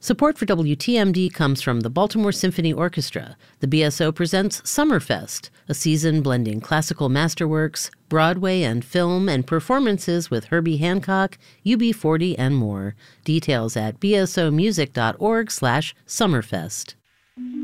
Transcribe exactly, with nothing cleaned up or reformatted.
Support for W T M D comes from the Baltimore Symphony Orchestra. The B S O presents Summerfest, a season blending classical masterworks, Broadway and film, and performances with Herbie Hancock, U B forty, and more. Details at b s o music dot org slash summerfest.